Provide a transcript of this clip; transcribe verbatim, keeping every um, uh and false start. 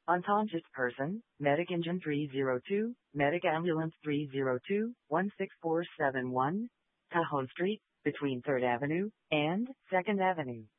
Unconscious person, Medic Engine three zero two, Medic Ambulance three zero two, one six four seven one, Cajon Street, between third Avenue and second Avenue.